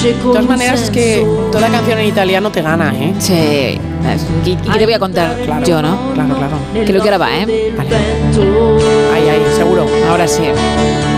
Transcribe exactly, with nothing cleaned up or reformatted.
De todas maneras, es que toda canción en italiano te gana, ¿eh? Sí. ¿Y, y qué te voy a contar Claro, yo, no? Claro, claro. Que lo que ahora va, ¿eh? Vale. Ay, ay, seguro. Ahora sí.